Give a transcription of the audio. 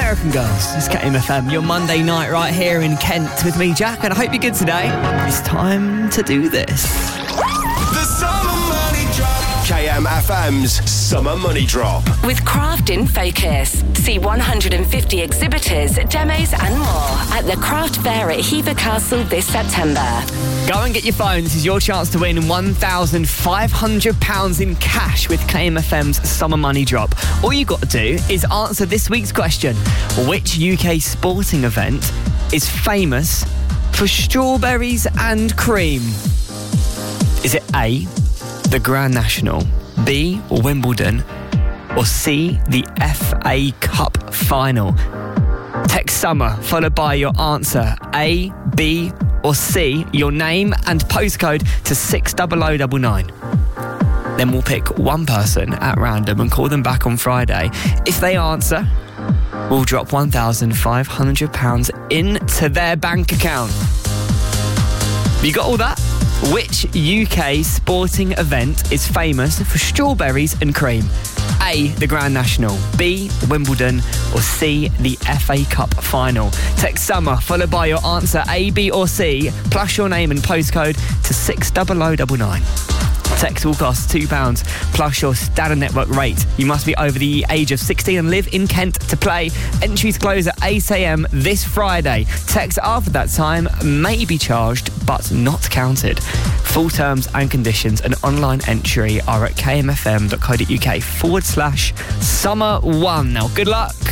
American Girls. It's KMFM, your Monday night right here in Kent with me, Jack, and I hope you're good today. It's time to do this. The Summer Money Drop. KMFM's Summer Money Drop. With Craft in Focus. See 150 exhibitors, demos and more at the Craft Fair at Hever Castle this September. Go and get your phone. This is your chance to win £1,500 in cash with KMFM's Summer Money Drop. All you've got to do is answer this week's question. Which UK sporting event is famous for strawberries and cream? Is it A, the Grand National, B, Wimbledon, or C, the FA Cup final? Text summer followed by your answer A, B or C, your name and postcode to 60099. Then we'll pick one person at random and call them back on Friday. If they answer, we'll drop £1,500 into their bank account. You got all that? Which UK sporting event is famous for strawberries and cream? A, the Grand National, B, Wimbledon, or C, the FA Cup final? Text summer followed by your answer A, B or C, plus your name and postcode to 60099. Text will cost £2 plus your standard network rate. You must be over the age of 16 and live in Kent to play. Entries close at 8 a.m. this Friday. Text after that time may be charged but not counted. Full terms and conditions and online entry are at kmfm.co.uk/summer1. Now, good luck.